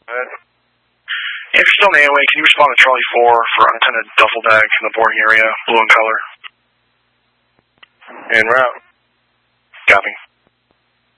If you're still in the AOA, can you respond to Charlie 4 for unattended duffel bag in the boarding area, blue in color? En route. Copy.